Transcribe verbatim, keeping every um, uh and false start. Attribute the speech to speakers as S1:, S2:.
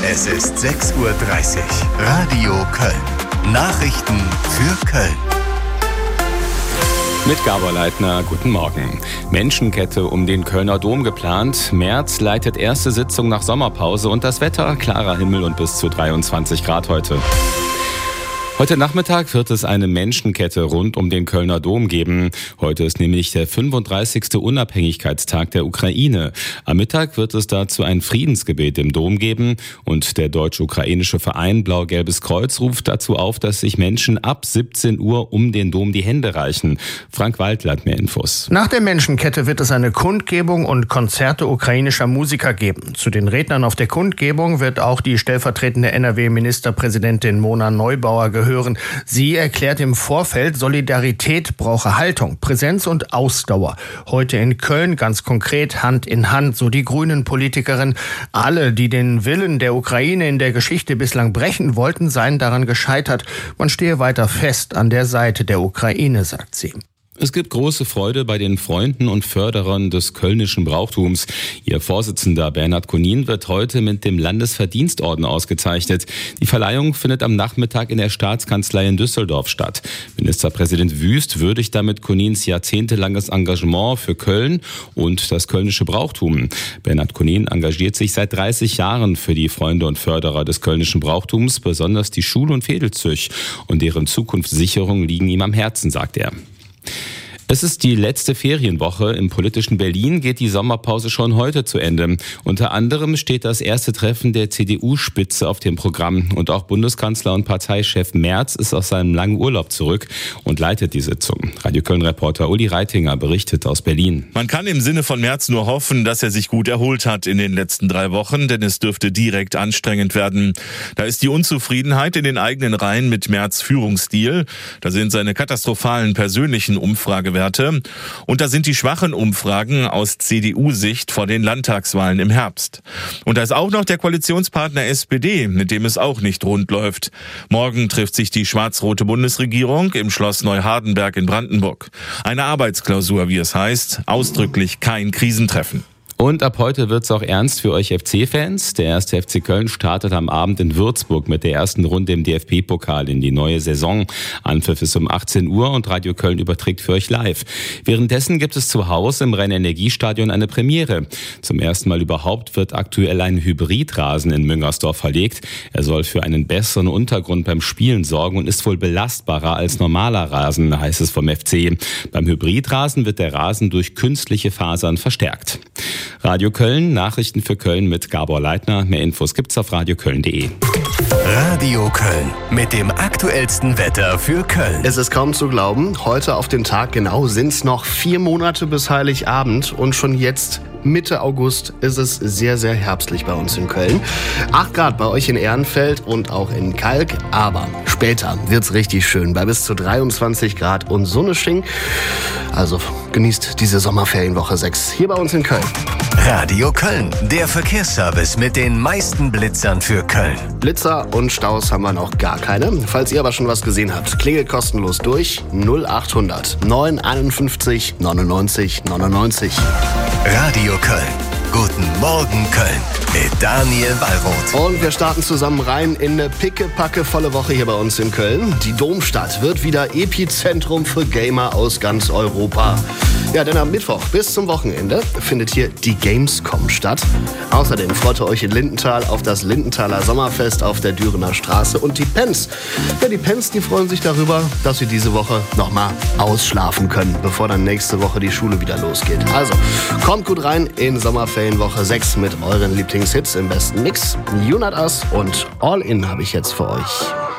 S1: Es ist sechs Uhr dreißig. Radio Köln. Nachrichten für Köln.
S2: Mit Gabor Leitner, guten Morgen. Menschenkette um den Kölner Dom geplant. Merz leitet erste Sitzung nach Sommerpause und das Wetter, klarer Himmel und bis zu dreiundzwanzig Grad heute. Heute Nachmittag wird es eine Menschenkette rund um den Kölner Dom geben. Heute ist nämlich der fünfunddreißigste Unabhängigkeitstag der Ukraine. Am Mittag wird es dazu ein Friedensgebet im Dom geben und der deutsch-ukrainische Verein Blau-Gelbes Kreuz ruft dazu auf, dass sich Menschen ab siebzehn Uhr um den Dom die Hände reichen. Frank Waldl hat mehr Infos.
S3: Nach der Menschenkette wird es eine Kundgebung und Konzerte ukrainischer Musiker geben. Zu den Rednern auf der Kundgebung wird auch die stellvertretende N R W-Ministerpräsidentin Mona Neubauer gehören. Hören. Sie erklärt im Vorfeld, Solidarität brauche Haltung, Präsenz und Ausdauer. Heute in Köln ganz konkret Hand in Hand, so die Grünen-Politikerin. Alle, die den Willen der Ukraine in der Geschichte bislang brechen wollten, seien daran gescheitert. Man stehe weiter fest an der Seite der Ukraine, sagt sie.
S2: Es gibt große Freude bei den Freunden und Förderern des kölnischen Brauchtums. Ihr Vorsitzender Bernhard Konin wird heute mit dem Landesverdienstorden ausgezeichnet. Die Verleihung findet am Nachmittag in der Staatskanzlei in Düsseldorf statt. Ministerpräsident Wüst würdigt damit Konins jahrzehntelanges Engagement für Köln und das kölnische Brauchtum. Bernhard Konin engagiert sich seit dreißig Jahren für die Freunde und Förderer des kölnischen Brauchtums, besonders die Schul- und Fädelzüch. Und deren Zukunftssicherung liegen ihm am Herzen, sagt er. Es ist die letzte Ferienwoche. Im politischen Berlin geht die Sommerpause schon heute zu Ende. Unter anderem steht das erste Treffen der C D U-Spitze auf dem Programm. Und auch Bundeskanzler und Parteichef Merz ist aus seinem langen Urlaub zurück und leitet die Sitzung. Radio Köln-Reporter Uli Reitinger berichtet aus Berlin.
S4: Man kann im Sinne von Merz nur hoffen, dass er sich gut erholt hat in den letzten drei Wochen, denn es dürfte direkt anstrengend werden. Da ist die Unzufriedenheit in den eigenen Reihen mit Merz' Führungsstil. Da sind seine katastrophalen persönlichen Umfragewerte. Und da sind die schwachen Umfragen aus C D U-Sicht vor den Landtagswahlen im Herbst. Und da ist auch noch der Koalitionspartner S P D, mit dem es auch nicht rund läuft. Morgen trifft sich die schwarz-rote Bundesregierung im Schloss Neuhardenberg in Brandenburg. Eine Arbeitsklausur, wie es heißt, ausdrücklich kein Krisentreffen.
S2: Und ab heute wird's auch ernst für euch F C-Fans. Der erste F C Köln startet am Abend in Würzburg mit der ersten Runde im D F B-Pokal in die neue Saison. Anpfiff ist um achtzehn Uhr und Radio Köln überträgt für euch live. Währenddessen gibt es zu Hause im Rhein-Energiestadion eine Premiere. Zum ersten Mal überhaupt wird aktuell ein Hybridrasen in Müngersdorf verlegt. Er soll für einen besseren Untergrund beim Spielen sorgen und ist wohl belastbarer als normaler Rasen, heißt es vom F C. Beim Hybridrasen wird der Rasen durch künstliche Fasern verstärkt. Radio Köln, Nachrichten für Köln mit Gabor Leitner. Mehr Infos gibt's auf radioköln punkt de.
S1: Radio Köln mit dem aktuellsten Wetter für Köln.
S5: Es ist kaum zu glauben, heute auf den Tag genau sind's noch vier Monate bis Heiligabend und schon jetzt Mitte August ist es sehr, sehr herbstlich bei uns in Köln. acht Grad bei euch in Ehrenfeld und auch in Kalk, aber später wird's richtig schön bei bis zu dreiundzwanzig Grad und Sonnesching. Also genießt diese Sommerferienwoche sechs hier bei uns in Köln.
S1: Radio Köln, der Verkehrsservice mit den meisten Blitzern für Köln.
S5: Blitzer und Staus haben wir noch gar keine. Falls ihr aber schon was gesehen habt, klingelt kostenlos durch null achthundert neun einundfünfzig neunundneunzig neunundneunzig.
S1: Radio Köln. Guten Morgen Köln mit Daniel Wallroth.
S5: Und wir starten zusammen rein in eine pickepacke-volle Woche hier bei uns in Köln. Die Domstadt wird wieder Epizentrum für Gamer aus ganz Europa. Ja, denn am Mittwoch bis zum Wochenende findet hier die Gamescom statt. Außerdem freut ihr euch in Lindenthal auf das Lindenthaler Sommerfest auf der Dürener Straße. Und die Pens, ja, die Pens, die freuen sich darüber, dass sie diese Woche nochmal ausschlafen können, bevor dann nächste Woche die Schule wieder losgeht. Also, kommt gut rein in Sommerferienwoche sechs mit euren Lieblingshits im besten Mix. You Not Us und All In habe ich jetzt für euch.